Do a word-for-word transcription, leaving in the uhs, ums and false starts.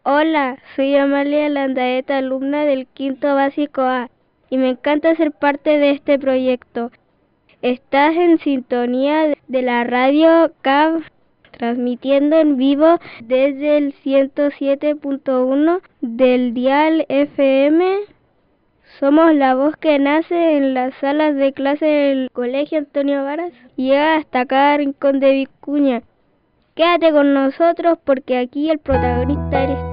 Hola, soy Amalia Landaeta, alumna del quinto básico A, y me encanta ser parte de este proyecto. Estás en sintonía de la radio C A B, transmitiendo en vivo desde el ciento siete punto uno del dial F M. Somos la voz que nace en las salas de clase del Colegio Antonio Varas y llega hasta cada rincón de Vicuña. Quédate con nosotros porque aquí el protagonista eres